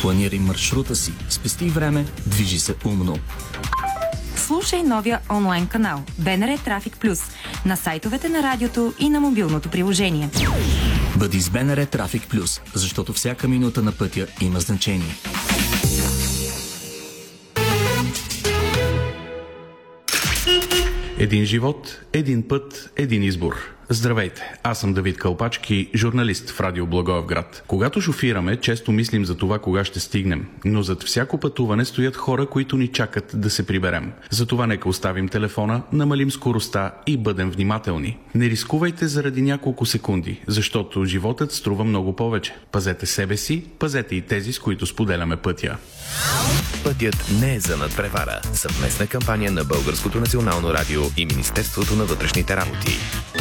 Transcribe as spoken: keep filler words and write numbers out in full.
Планирай маршрута си, спести време, движи се умно. Слушай новия онлайн канал БНР Трафик Плюс на сайтовете на радиото и на мобилното приложение. Бъди с БНР Трафик Плюс, защото всяка минута на пътя има значение. Един живот, един път, един избор. Здравейте, аз съм Давид Кълпачки, журналист в Радио Благоевград. Когато шофираме, често мислим за това кога ще стигнем, но зад всяко пътуване стоят хора, които ни чакат да се приберем. Затова нека оставим телефона, намалим скоростта и бъдем внимателни. Не рискувайте заради няколко секунди, защото животът струва много повече. Пазете себе си, пазете и тези, с които споделяме пътя. Пътят не е за надпревара. Съвместна кампания на Българското национално радио и Министерството на вътрешните работи.